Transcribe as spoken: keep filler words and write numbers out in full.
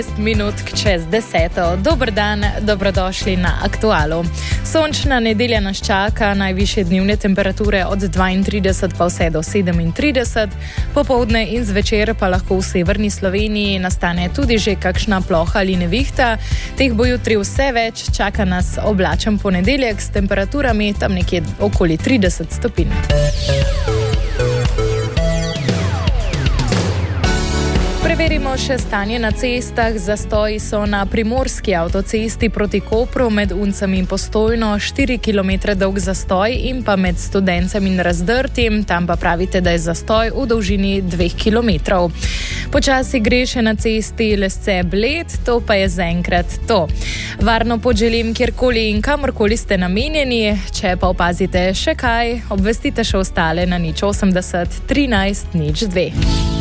Minutk čez deseto. Dober dan, dobrodošli na Aktualu. Sončna nedelja nas čaka, najvišje dnevne temperature od dvaintrideset pa vse do sedemintrideset. Popoldne in zvečer pa lahko v severni Sloveniji nastane tudi že kakšna ploha ali nevihta. Teh bo jutri vse več, čaka nas oblačen ponedeljek s temperaturami tam nekje okoli trideset stopinj. Preverimo še stanje na cestah. Zastoji so na primorski avtocesti proti Kopru med Uncem in Postojno, štiri kilometre dolg zastoj, in pa med Studencem in Razdrtim, tam pa pravite, da je zastoj v dolžini dveh kilometrov. Počasi gre še na cesti Lesce-Bled, to pa je zaenkrat to. Varno pot želim kjerkoli in kamorkoli ste namenjeni, če pa opazite še kaj, obvestite še ostale na nič osemdeset trinajst nič dve.